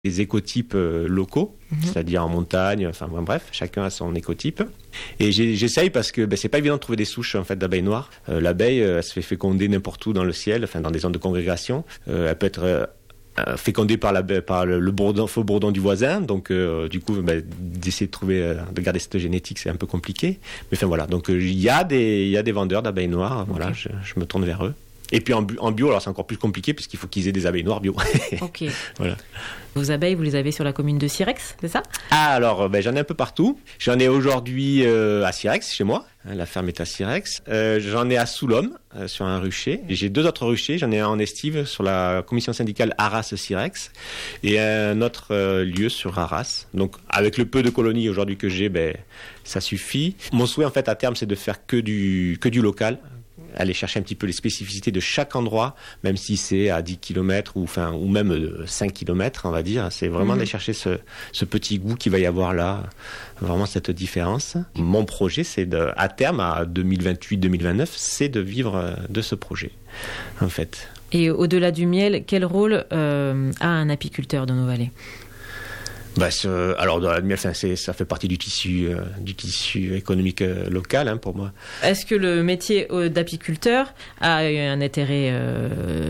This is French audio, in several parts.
des écotypes locaux, c'est-à-dire en montagne, enfin bref, chacun a son écotype. Et j'essaye parce que c'est pas évident de trouver des souches en fait d'abeilles noires. L'abeille, elle se fait féconder n'importe où dans le ciel, enfin dans des zones de congrégation. Elle peut être fécondée par le bourdon, faux bourdon du voisin, donc du coup d'essayer de garder cette génétique, c'est un peu compliqué. Mais enfin voilà, donc il y a des vendeurs d'abeilles noires, voilà, okay. je me tourne vers eux. Et puis en bio, alors c'est encore plus compliqué puisqu'il faut qu'ils aient des abeilles noires bio. Ok. Voilà. Vos abeilles, vous les avez sur la commune de Sirex, c'est ça ? Ah, alors j'en ai un peu partout. J'en ai aujourd'hui à Sirex, chez moi. La ferme est à Sirex. J'en ai à Soulhomme, sur un rucher. J'ai 2 autres ruchers. J'en ai un en estive sur la commission syndicale Arras-Sirex et un autre lieu sur Arras. Donc avec le peu de colonies aujourd'hui que j'ai, ça suffit. Mon souhait en fait à terme, c'est de faire que du local. Aller chercher un petit peu les spécificités de chaque endroit, même si c'est à 10 km ou même 5 km, on va dire. C'est vraiment d'aller chercher ce petit goût qu'il va y avoir là, vraiment cette différence. Mon projet, c'est à terme, à 2028-2029, c'est de vivre de ce projet, en fait. Et au-delà du miel, quel rôle a un apiculteur dans nos vallées ? Alors, ça fait partie du tissu économique local, pour moi. Est-ce que le métier d'apiculteur a un intérêt écologique ?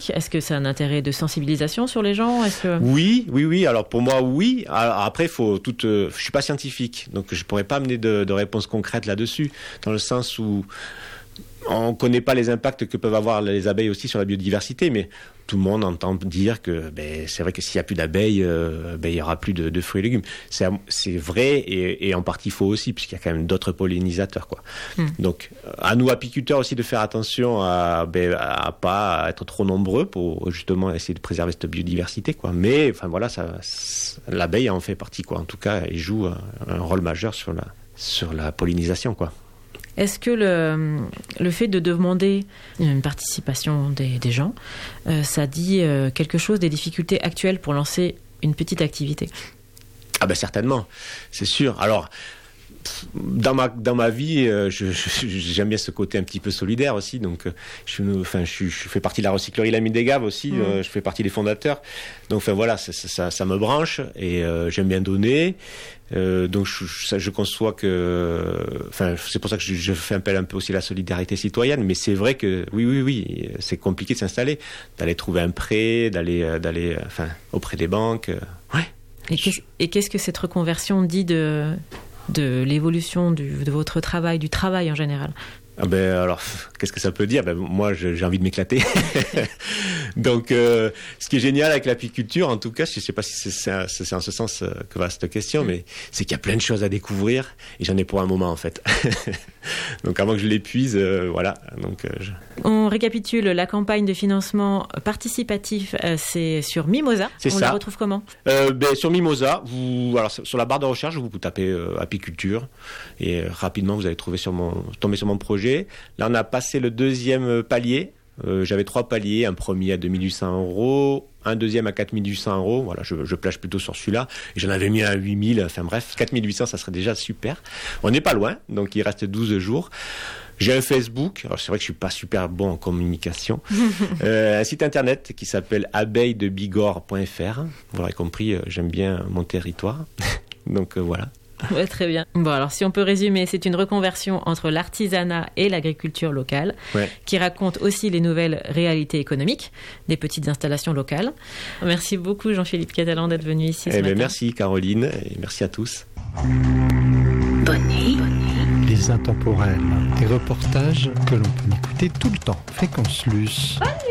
Est-ce que c'est un intérêt de sensibilisation sur les gens ? Oui. Alors pour moi, oui. Alors, après, je suis pas scientifique, donc je pourrais pas amener de réponse concrète là-dessus, dans le sens où on ne connaît pas les impacts que peuvent avoir les abeilles aussi sur la biodiversité, mais tout le monde entend dire que c'est vrai que s'il n'y a plus d'abeilles, il n'y aura plus de fruits et légumes. C'est vrai et en partie faux aussi, puisqu'il y a quand même d'autres pollinisateurs, quoi. Donc, à nous apiculteurs aussi de faire attention à pas être trop nombreux pour justement essayer de préserver cette biodiversité, quoi. Mais enfin voilà, l'abeille en fait partie, quoi. En tout cas, elle joue un rôle majeur sur la pollinisation, quoi. Est-ce que le fait de demander une participation des gens, ça dit quelque chose des difficultés actuelles pour lancer une petite activité ? Ah certainement, c'est sûr. Alors, dans ma vie, j'aime bien ce côté un petit peu solidaire aussi. Donc, je fais partie de la recyclerie La Mine des Gaves aussi. Je fais partie des fondateurs. Donc, voilà, ça me branche et j'aime bien donner. Donc, je conçois que, c'est pour ça que je fais appel un peu aussi à la solidarité citoyenne. Mais c'est vrai que, oui, c'est compliqué de s'installer, d'aller trouver un prêt, d'aller auprès des banques. Ouais. Et qu'est-ce que cette reconversion dit de l'évolution de votre travail, du travail en général ? Alors, qu'est-ce que ça peut dire ? Moi, j'ai envie de m'éclater. Donc, ce qui est génial avec l'apiculture, en tout cas, je ne sais pas si c'est en ce sens que va cette question, mais c'est qu'il y a plein de choses à découvrir et j'en ai pour un moment, en fait. Donc, avant que je l'épuise, voilà. Donc, On récapitule, la campagne de financement participatif, c'est sur Mimosa. C'est ça. On la retrouve comment ? Sur Mimosa, sur la barre de recherche, vous tapez apiculture et rapidement, vous allez tomber sur mon projet. Là, on a passé le 2e palier. J'avais 3 paliers, un premier à 2800 €, un deuxième à 4800 €. Voilà, je plage plutôt sur celui-là. Et j'en avais mis à 8000. Enfin bref, 4800, ça serait déjà super. On n'est pas loin, donc il reste 12 jours. J'ai un Facebook. Alors c'est vrai que je suis pas super bon en communication. Un site internet qui s'appelle abeillesdebigorre.fr. Vous l'aurez compris, j'aime bien mon territoire. Donc voilà. Ouais, très bien. Bon, alors si on peut résumer, c'est une reconversion entre l'artisanat et l'agriculture locale, qui raconte aussi les nouvelles réalités économiques des petites installations locales. Merci beaucoup Jean-Philippe Catalan d'être venu ici ce matin. Merci Caroline et merci à tous. Bonnet. Les intemporels, des reportages que l'on peut écouter tout le temps. Fréquence Luce.